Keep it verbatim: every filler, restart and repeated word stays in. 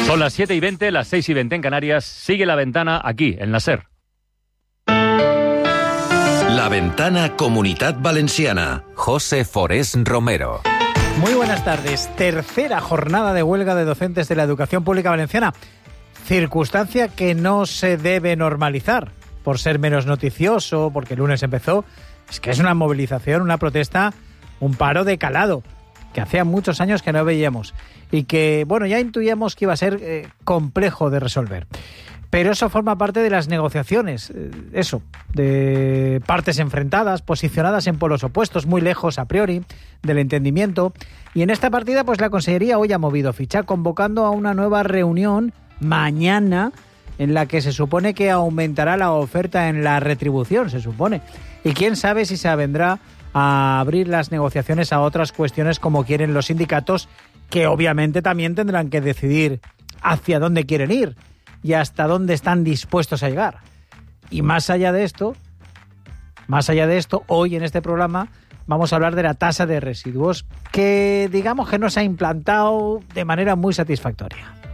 Son las siete y veinte, las seis y veinte en Canarias. Sigue La Ventana aquí, en la SER. La Ventana Comunitat Valenciana. José Forés Romero. Muy buenas tardes. Tercera jornada de huelga de docentes de la educación pública valenciana. Circunstancia que no se debe normalizar por ser menos noticioso, porque el lunes empezó. Es que es una movilización, una protesta, un paro de calado, que hacía muchos años que no veíamos. Y que, bueno, ya intuíamos que iba a ser eh, complejo de resolver. Pero eso forma parte de las negociaciones, eh, eso, de partes enfrentadas, posicionadas en polos opuestos, muy lejos a priori del entendimiento. Y en esta partida, pues la Consellería hoy ha movido ficha, convocando a una nueva reunión mañana, en la que se supone que aumentará la oferta en la retribución, se supone. Y quién sabe si se avendrá a abrir las negociaciones a otras cuestiones como quieren los sindicatos, que obviamente también tendrán que decidir hacia dónde quieren ir y hasta dónde están dispuestos a llegar. Y más allá de esto, más allá de esto, hoy en este programa vamos a hablar de la tasa de residuos, que digamos que no se ha implantado de manera muy satisfactoria.